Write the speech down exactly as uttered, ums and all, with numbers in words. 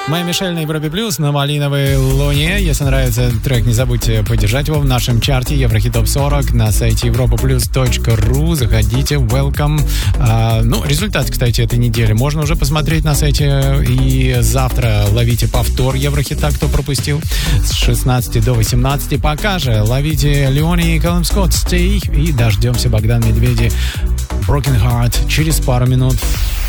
Моя Мишель на Европе Плюс, на Малиновой Луне. Если нравится трек, не забудьте поддержать его в нашем чарте Еврохит Топ сорок на сайте европа плюс точка ру. Заходите, welcome. А, ну, результат, кстати, этой недели можно уже посмотреть на сайте. И завтра ловите повтор Еврохита, кто пропустил, с шестнадцати до восемнадцати. Пока же ловите Леони и Кэллум Скотт, Stay. И дождемся Богдан Медведи, Broken Heart через пару минут.